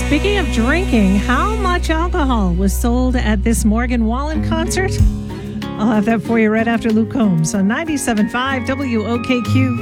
Speaking of drinking, how much alcohol was sold at this Morgan Wallen concert? I'll have that for you right after Luke Combs on 97.5 WOKQ.